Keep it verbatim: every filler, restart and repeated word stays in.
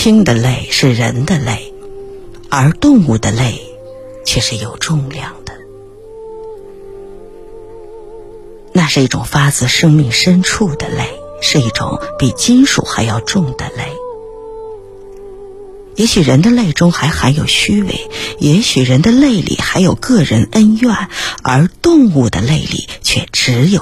轻的泪是人的泪，而动物的泪却是有重量的。那是一种发自生命深处的泪，是一种比金属还要重的泪。也许人的泪中还含有虚伪，也许人的泪里还有个人恩怨，而动物的泪里却只有